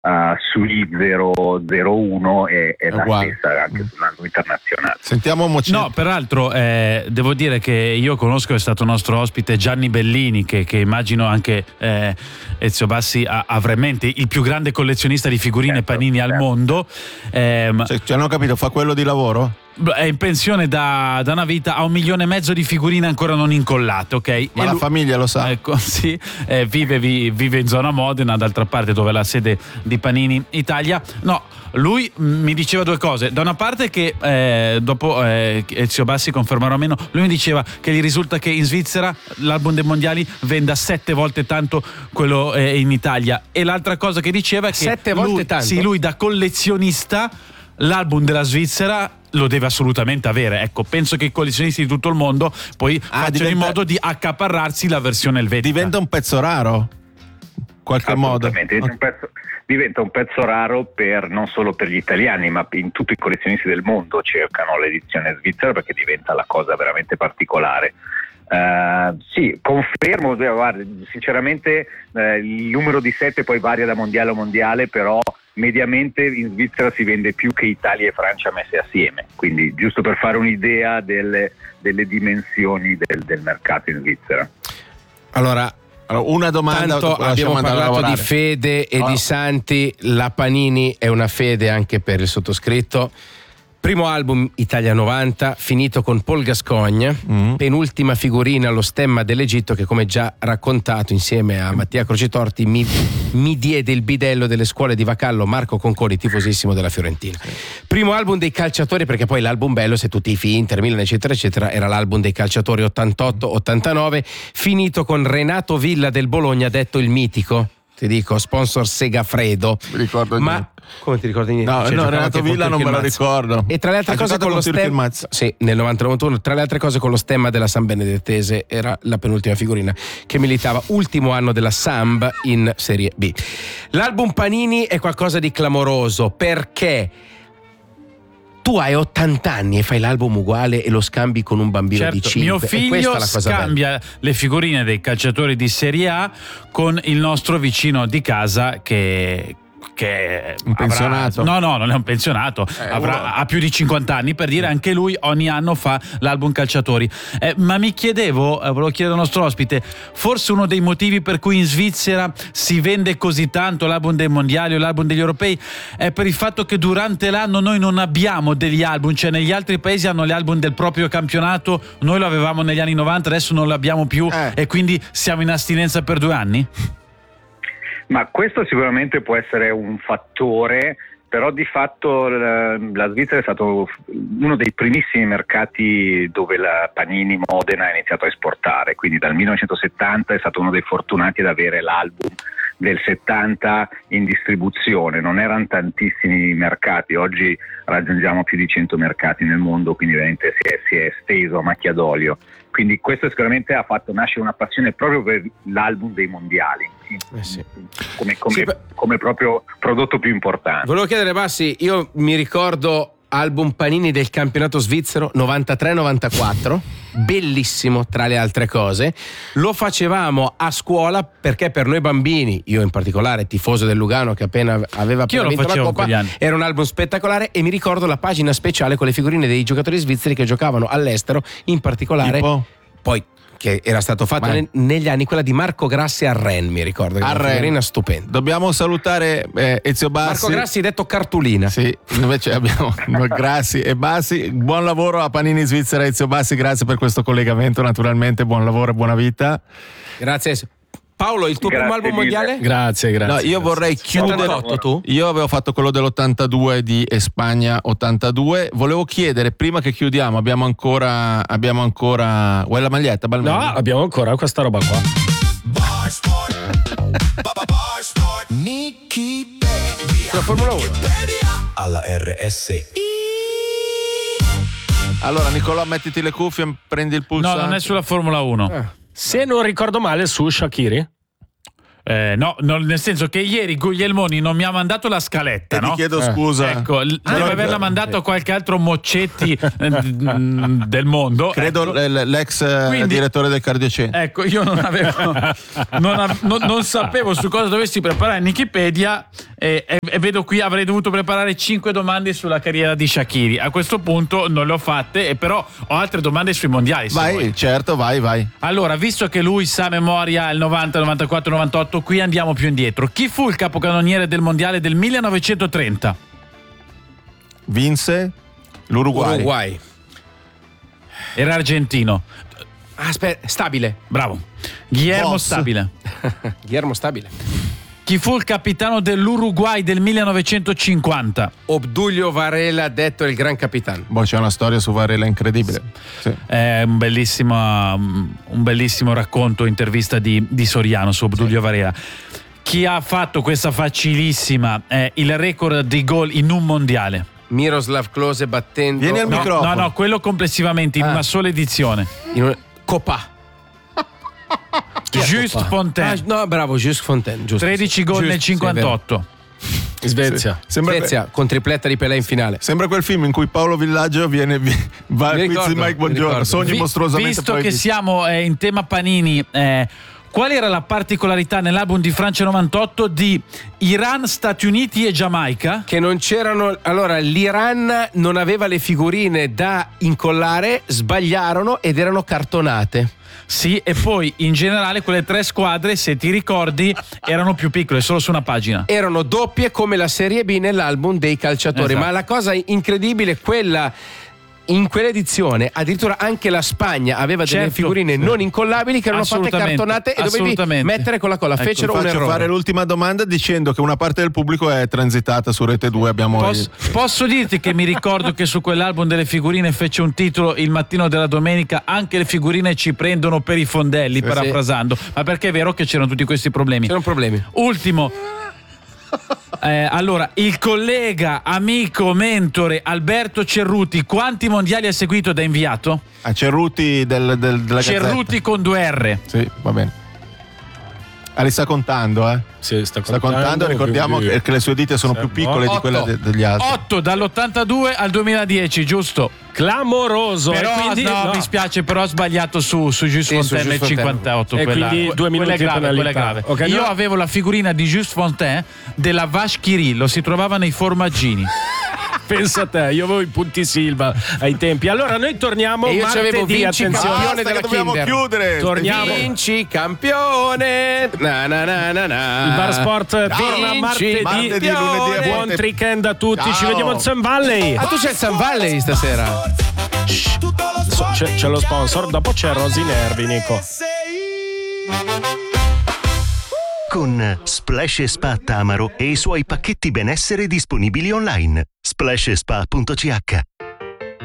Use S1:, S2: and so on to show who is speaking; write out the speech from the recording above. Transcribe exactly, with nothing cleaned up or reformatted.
S1: Uh, sui zero zero uno è, è la
S2: uguale.
S1: stessa anche sull'album internazionale.
S2: Sentiamo Mocin.
S3: No, peraltro eh, devo dire che io conosco, è stato nostro ospite Gianni Bellini, che, che immagino anche eh, Ezio Bassi ha, ha veramente il più grande collezionista di figurine
S1: certo,
S3: Panini
S1: certo.
S3: al mondo. Eh,
S2: Cioè, cioè, non ho capito, fa quello di lavoro?
S3: È in pensione da, da una vita, ha un milione e mezzo di figurine ancora non incollate, ok?
S2: Ma
S3: E
S2: la
S3: lui,
S2: famiglia lo sa?
S3: Ecco, sì, eh, vive, vi, vive in zona Modena, d'altra parte dove è la sede di Panini Italia. No, lui mi diceva due cose. Da una parte che eh, dopo eh, Ezio Bassi confermerà o meno, lui mi diceva che gli risulta che in Svizzera l'album dei mondiali venda sette volte tanto quello eh, in Italia. E l'altra cosa che diceva è che
S4: sette volte
S3: lui,
S4: tanto?
S3: sì, lui da collezionista l'album della Svizzera lo deve assolutamente avere. Ecco, penso che i collezionisti di tutto il mondo poi
S2: Ah,
S3: facciano
S2: diventa-
S3: in modo di accaparrarsi la versione elvetica.
S2: Diventa un pezzo raro? Qualche modo?
S1: Assolutamente, diventa un pezzo, diventa un pezzo raro per, non solo per gli italiani, ma in tutti i collezionisti del mondo cercano l'edizione svizzera perché diventa la cosa veramente particolare. Uh, sì, confermo, guarda, sinceramente uh, il numero di sette poi varia da mondiale a mondiale, però mediamente in Svizzera si vende più che Italia e Francia messe assieme, quindi giusto per fare un'idea delle, delle dimensioni del, del mercato in Svizzera.
S4: Allora,
S2: Allora, una domanda.
S4: tanto
S2: lasciamo
S4: abbiamo
S2: andare a
S4: parlato di
S2: lavorare.
S4: fede e
S2: Oh.
S4: di santi, la Panini è una fede anche per il sottoscritto. Primo album Italia novanta, finito con Paul Gascogne,
S2: Mm.
S4: penultima figurina allo stemma dell'Egitto che, come già raccontato insieme a Mattia Crocitorti, mi, mi diede il bidello delle scuole di Vacallo Marco Concoli, tifosissimo della Fiorentina. Primo album dei calciatori, perché poi l'album bello, se tutti i tifi Inter, Milan eccetera eccetera, era l'album dei calciatori ottantotto ottantanove, finito con Renato Villa del Bologna, detto il mitico, ti dico, sponsor Segafredo.
S2: Mi ricordo
S4: Ma
S2: niente.
S4: come ti ricordi niente?
S2: No,
S4: Cioè,
S2: no,
S4: giocava
S2: Renato
S4: anche con
S2: Villa non
S4: Turchi
S2: me lo
S4: il Mazza.
S2: ricordo.
S4: E tra le altre
S2: Ha
S4: cose
S2: giocato
S4: con lo
S2: con Turchi il
S4: stemma,
S2: Mazza.
S4: sì, nel novanta novantuno, tra le altre cose con lo stemma della San Benedettese, era la penultima figurina che militava, ultimo anno della Samb in Serie B. L'album Panini è qualcosa di clamoroso perché tu hai ottanta anni e fai l'album uguale e lo scambi con un bambino
S3: Certo,
S4: di cinque.
S3: mio
S4: E questa
S3: figlio
S4: è la cosa bella.
S3: scambia le figurine dei calciatori di Serie A con il nostro vicino di casa che che
S2: Un
S3: avrà-
S2: pensionato.
S3: no no non è un pensionato,
S2: Eh,
S3: avrà,
S2: uno-
S3: ha più di cinquanta anni, per dire, anche lui ogni anno fa l'album calciatori. Eh, ma mi chiedevo, eh, volevo chiedere al nostro ospite, forse uno dei motivi per cui in Svizzera si vende così tanto l'album dei mondiali o l'album degli europei è per il fatto che durante l'anno noi non abbiamo degli album, cioè negli altri paesi hanno gli album del proprio campionato, noi lo avevamo negli anni novanta, adesso non l'abbiamo più
S2: Eh.
S3: e quindi siamo in astinenza per due anni?
S1: Ma questo sicuramente può essere un fattore, però di fatto la, la Svizzera è stato uno dei primissimi mercati dove la Panini Modena ha iniziato a esportare, quindi dal millenovecentosettanta è stato uno dei fortunati ad avere l'album del settanta in distribuzione. Non erano tantissimi mercati, oggi raggiungiamo più di cento mercati nel mondo, quindi veramente si è, si è esteso a macchia d'olio. Quindi questo sicuramente ha fatto nascere una passione proprio per l'album dei mondiali,
S4: Eh sì.
S1: come, come,
S4: Sì, beh.
S1: come proprio prodotto più importante.
S4: Volevo chiedere, Bassi, io mi ricordo album Panini del campionato svizzero novantatré novantaquattro, bellissimo tra le altre cose. Lo facevamo a scuola perché per noi bambini, io in particolare tifoso del Lugano che appena aveva
S3: Anch'io
S4: appena
S3: lo
S4: vinto la
S3: facevo in
S4: Coppa,
S3: quegli anni.
S4: era un album spettacolare e mi ricordo la pagina speciale con le figurine dei giocatori svizzeri che giocavano all'estero, in particolare
S2: Tipo?
S4: poi che era stato fatto
S2: Vai.
S4: ne- negli anni, quella di Marco Grassi a Rennes, mi ricordo, che
S2: A
S4: era una
S2: Rennes.
S4: figurina stupenda.
S2: Dobbiamo salutare eh, Ezio Bassi.
S4: Marco Grassi detto cartolina.
S2: Sì, invece abbiamo Grassi e Bassi. Buon lavoro a Panini Svizzera, Ezio Bassi, grazie per questo collegamento, naturalmente buon lavoro e buona vita.
S4: Grazie. Paolo, il tuo
S1: Grazie
S4: primo album
S1: mille.
S4: mondiale?
S3: Grazie, grazie.
S2: No, io vorrei chiudere.
S4: ottantotto tu?
S2: Io avevo fatto quello dell'ottantadue di Spagna ottantadue. Volevo chiedere, prima che chiudiamo, abbiamo ancora abbiamo ancora vuoi la maglietta, Balmelli?
S5: No, abbiamo ancora questa roba qua.
S4: La Formula uno.
S6: alla R S I.
S2: Allora Nicolò, mettiti le cuffie, prendi il
S3: No,
S2: pulsante.
S3: non è sulla Formula uno.
S5: Se non ricordo male, su Shaqiri.
S3: Eh, no, no, nel senso che ieri Guglielmoni non mi ha mandato la scaletta,
S2: E ti
S3: no?
S2: chiedo scusa.
S3: Ecco, l- deve
S2: Ah,
S3: averla
S2: eh.
S3: mandato a qualche altro Moccetti eh, d- del mondo.
S2: Credo
S3: Ecco.
S2: l- l'ex eh,
S3: Quindi-
S2: direttore del cardiocentro.
S3: Ecco, io non avevo, non, av- non- non sapevo su cosa dovessi preparare in Wikipedia E, e, e vedo qui avrei dovuto preparare cinque domande sulla carriera di Shaqiri. A questo punto non le ho fatte, e però ho altre domande sui mondiali. Se
S2: Vai,
S3: vuoi.
S2: certo, vai, vai.
S3: Allora, visto che lui sa a memoria il novanta, novantaquattro, novantotto, qui andiamo più indietro. Chi fu il capocannoniere del mondiale del millenovecentotrenta?
S2: Vinse l'Uruguay.
S4: Uruguay.
S3: Era argentino.
S4: Aspetta, Stabile.
S3: Bravo. Guillermo
S2: Boss.
S3: Stabile.
S4: Guillermo Stabile.
S3: Chi fu il capitano dell'Uruguay del millenovecentocinquanta?
S4: Obdulio Varela, detto il gran capitano.
S2: Boh, c'è una storia su Varela incredibile. Sì.
S3: È un bellissimo, un bellissimo racconto, intervista di, di Soriano su Obdulio Varela. Chi ha fatto questa facilissima è il record di gol in un mondiale?
S4: Miroslav Klose battendo.
S2: Vieni al
S3: No,
S2: microfono.
S3: no, no, quello complessivamente in
S4: Ah.
S3: una sola edizione.
S4: In un... Copa.
S3: Just
S4: Ah,
S3: Fontaine,
S4: no, bravo, Just Fontaine. Giusto.
S3: tredici gol
S4: Giusto,
S3: nel
S4: sì, è vero.
S3: cinquantotto.
S5: Svezia.
S2: Sembra,
S4: Svezia con tripletta di Pelé in finale.
S2: sembra quel film in cui Paolo Villaggio viene vi- va al
S4: Mi
S2: quiz
S4: ricordo,
S2: di Mike
S4: mi
S2: Buongiorno.
S4: ricordo.
S2: Sogni
S3: Vi-
S2: mostruosamente
S3: visto che
S2: proibiti.
S3: siamo eh, in tema panini, eh, qual era la particolarità nell'album di Francia novantotto di Iran, Stati Uniti e Giamaica?
S4: Che non c'erano. Allora, l'Iran non aveva le figurine da incollare, sbagliarono ed erano cartonate.
S3: Sì, e poi in generale quelle tre squadre, se ti ricordi, erano più piccole, solo su una pagina.
S4: Erano doppie come la Serie B nell'album dei calciatori.
S3: Esatto.
S4: Ma la cosa incredibile è quella. In quell'edizione addirittura anche la Spagna aveva delle
S3: Certo.
S4: figurine non incollabili che erano fatte
S3: Assolutamente,
S4: cartonate e dovevi
S3: assolutamente.
S4: mettere con la colla.
S3: Ecco,
S4: Fecero
S2: Ti
S4: un
S2: faccio
S4: errore.
S2: fare l'ultima domanda dicendo che una parte del pubblico è transitata su Rete due. Abbiamo
S3: Posso, posso dirti che mi ricordo che su quell'album delle figurine fece un titolo il mattino della domenica, anche le figurine ci prendono per i fondelli, parafrasando, ma perché è vero che c'erano tutti questi problemi.
S4: C'erano problemi.
S3: Ultimo. Eh, allora, il collega, amico, mentore Alberto Cerruti, quanti mondiali ha seguito da inviato?
S2: a Cerruti del, del, della
S3: Cerruti con due R.
S2: Gazzetta. Sì, va bene. Ah, li sta contando, eh?
S5: Sì, sta
S2: Sta contando, ricordiamo
S5: quindi-
S2: che, che le sue dita sono più
S5: Servono.
S2: piccole di quelle
S3: Otto.
S2: de- degli altri.
S3: otto dall'ottantadue al duemiladieci, giusto?
S5: Clamoroso.
S3: Però,
S5: e quindi,
S3: no,
S5: no.
S3: mi spiace, però ho sbagliato su, su Just
S4: Sì, su
S3: Fontaine nel
S4: Just Fontaine.
S3: cinquantotto.
S5: E
S3: quella,
S5: quindi due minuti
S3: quella è
S5: di
S3: grave, quella è
S5: penalità.
S3: grave.
S5: Ok,
S3: Io
S5: no.
S3: avevo la figurina di Just Fontaine della Vache Kiri, lo si trovava nei formaggini.
S5: Pensa a te, io avevo i punti Silva ai tempi. Allora noi torniamo
S4: E io c'avevo
S5: martedì,
S4: Vinci
S5: attenzione.
S4: campione
S2: Basta
S4: della
S2: che dobbiamo
S4: Kinder.
S2: chiudere.
S5: Torniamo.
S4: Vinci campione. Na, na, na, na, na.
S5: Il Bar Sport torna
S4: Vinci,
S5: martedì.
S2: martedì, lunedì e
S5: Buon
S2: buon-
S5: weekend a tutti.
S2: Ciao.
S5: Ci vediamo al Sun Valley.
S4: Ah, tu c'è il Sun Valley stasera.
S5: So- c'è, c'è lo sponsor. Dopo c'è Rosy Nervi, Nico.
S7: Con Splash e Spa Tamaro e i suoi pacchetti benessere disponibili online. splash e spa punto c h